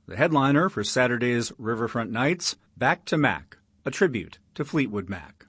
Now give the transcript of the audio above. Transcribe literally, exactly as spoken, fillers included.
The headliner for Saturday's Riverfront Nights, Back to Mac, a tribute to Fleetwood Mac.